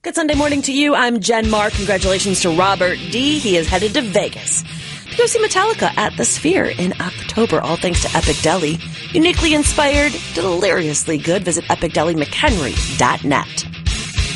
Good Sunday morning to you. I'm Jen Marr. Congratulations to Robert D. He is headed to Vegas to go see Metallica at the Sphere in October, all thanks to Epic Deli. Uniquely inspired, deliriously good. Visit epicdelimchenry.net.